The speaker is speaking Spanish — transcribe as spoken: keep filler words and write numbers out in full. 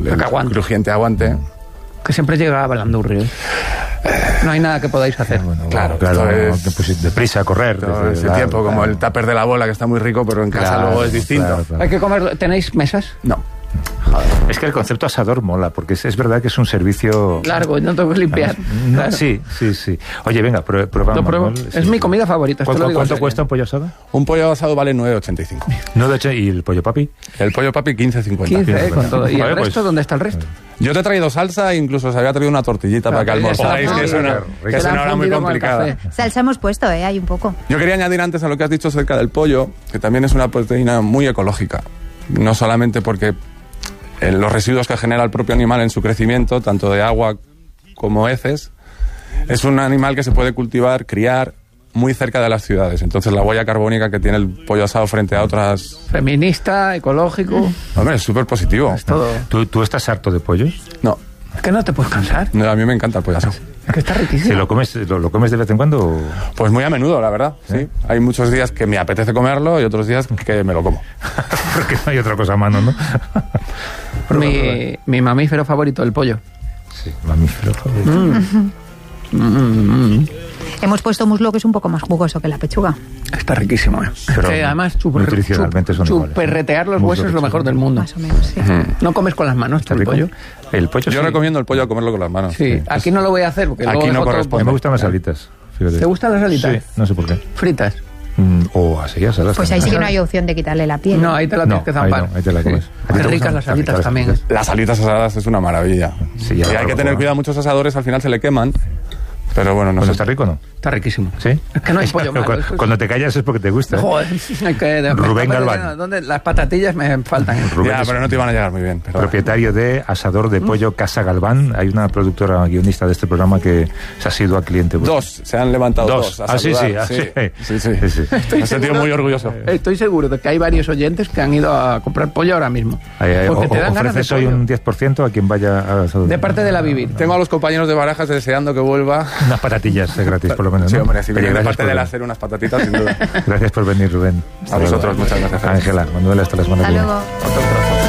el que aguante. crujiente aguante. Que siempre llega a Balandurri. No hay nada que podáis hacer. Bueno, Claro, claro, esto es- no, pues, deprisa a correr. Todo desde ese la- tiempo, como claro. el tupper de la bola, que está muy rico, pero en casa Claro, luego es distinto. claro, claro. Hay que comer. ¿Tenéis mesas? No. Es que el concepto asador mola, porque es, es verdad que es un servicio... Largo, no tengo que limpiar. No, Claro. Sí, sí, sí. Oye, venga, prue- prueba. Lo pruebo. Manuel. Es Sí, mi sí. comida favorita. esto ¿Cuánto, lo digo cuánto en serio. cuesta un pollo asado? Un pollo asado vale nueve ochenta y cinco. No de hecho, ¿y el pollo papi? El pollo papi quince cincuenta. quince, eh, con todo. ¿Y el Vale, pues- resto? ¿Dónde está el resto? Yo te he traído salsa e incluso se había traído una tortillita para que Claro, almorzarais, esa que es la una, fundido. que es Se la una han hora muy fundido con el complicada. café. Salsa hemos puesto, ¿eh? Hay un poco. Yo quería añadir antes a lo que has dicho acerca del pollo, que también es una proteína muy ecológica. No solamente porque eh, los residuos que genera el propio animal en su crecimiento, tanto de agua como heces, es un animal que se puede cultivar, criar muy cerca de las ciudades. Entonces la huella carbónica que tiene el pollo asado frente a otras... Feminista, ecológico. Hombre, es súper positivo. Es todo. ¿Tú, ¿Tú estás harto de pollos? No, Es que no te puedes cansar. no, a mí me encanta el pollo asado. Es que está ¿Si riquísimo. lo comes, lo, lo comes de vez en cuando? o- Pues muy a menudo, la verdad, sí. Hay muchos días que me apetece comerlo y otros días que me lo como. Porque no hay otra cosa a mano, ¿no? Mi, mi mamífero favorito, el pollo. Sí, mamífero. Hemos puesto muslo que es un poco más jugoso que la pechuga. Está riquísimo, ¿eh? Pero que además chuper, nutricionalmente son iguales, ¿eh? chuperretear los Muslo huesos es lo pechuga. mejor del mundo. Más o menos, sí. No comes con las manos tú ¿Está el rico? pollo. El pollo Yo sí. recomiendo el pollo a comerlo con las manos. Sí, aquí no lo voy a hacer porque Aquí luego no dejo todo corresponde. A mí me por- gustan las alitas. Fíjate. ¿Te gustan las alitas? Sí, no sé por qué. Fritas. Mm, o así, asadas. Pues ahí sí también. que no hay opción de quitarle la piel. No, ahí te la No, tienes que ahí zampar. no, ahí te la comes. Sí. ¿A ti te Qué ricas gustan? las Están alitas ricas, también. están Las alitas asadas es una maravilla. Sí, y ya hay lo que probo, tener ¿eh? cuidado, muchos asadores al final se le queman. Pero bueno, no Bueno, sé. ¿está rico o no? Está riquísimo. ¿Sí? Es que no hay pollo malo. Cuando, eso es- cuando te callas es porque te gusta. ¿eh? Joder, hay que... Rubén me- Galván. ¿Dónde? Las patatillas me faltan. ¿eh? Rubén Ya, es pero no te iban a llegar muy bien. Pero propietario de Asador de Pollo Casa Galván. Hay una productora guionista de este programa que se ha sido a cliente. vuestro. dos, se han levantado dos. Dos. a Ah, sí, sí, saludar. ah, sí. sí, sí. Sí, sí. Me he sentido muy orgulloso. Estoy seguro de que hay varios oyentes que han ido a comprar pollo ahora mismo. Ahí, ahí, Porque o- te dan ganas de ofreces hoy pollo. un diez por ciento a quien vaya a Asador. De parte de la Vivir. Tengo a los compañeros de Barajas deseando que vuelva. Unas patatillas eh, gratis, por lo menos. Sí, ¿no? hombre, si Oye, viene de gracias parte por de la venir. hacer unas patatitas, sin duda. Gracias por venir, Rubén. A vosotros, muchas gracias. Ángela, Manuel, hasta la semana Hasta que viene. luego. Otro